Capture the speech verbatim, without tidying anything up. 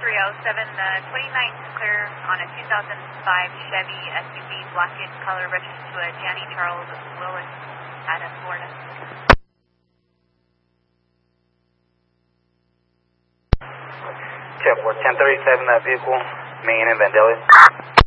three oh seven, the twenty-ninth clear on a two thousand five Chevy S U V, black in color, registered to a Janny Charles Willis, Adams, Florida. Check for ten thirty-seven, that vehicle, main in Vandalia.